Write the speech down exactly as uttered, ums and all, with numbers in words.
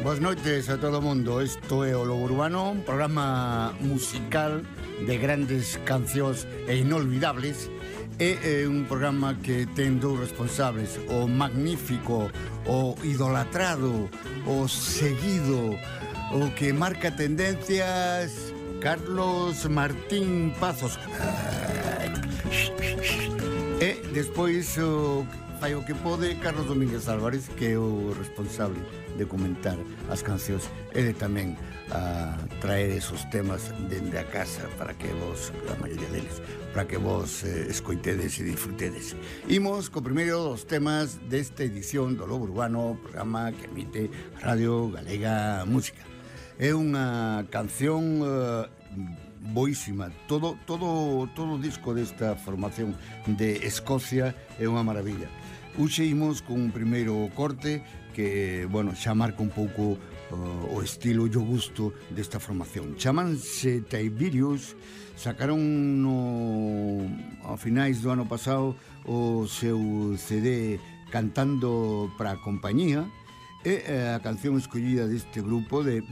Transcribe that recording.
Boas noites a todo o mundo. Isto é o Lobo Urbano, un programa musical de grandes cancións e inolvidables. É, é un programa que ten dous responsables: o magnífico, o idolatrado, o seguido, o que marca tendencias, Carlos Martín Pazos. E despois o fai o que pode Carlos Domínguez Álvarez, que é o responsable de comentar as cancións e de tamén a traer esos temas dende a casa para que vos, a maioría deles, para que vos eh, escoitedes e disfrutedes. Imos co primeiro dos temas desta edición do Lobo Urbano, programa que emite Radio Galega Música. É unha canción eh, boísima. Todo, todo, todo o disco desta formación de Escocia é unha maravilla. Uxe imos con un primeiro corte que, bueno, xa marca un pouco uh, o estilo e o gusto desta formación. Chamanse Tiberius, sacaron no, a finais do ano pasado o seu C D Cantando para a Compañía, e a canción escollida deste grupo de